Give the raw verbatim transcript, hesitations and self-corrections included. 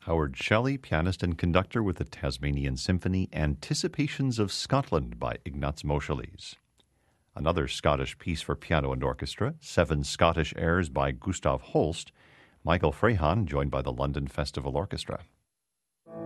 Howard Shelley, pianist and conductor with the Tasmanian Symphony, Anticipations of Scotland by Ignaz Moscheles. Another Scottish piece for piano and orchestra, Seven Scottish Airs by Gustav Holst, Michael Frehan, joined by the London Festival Orchestra.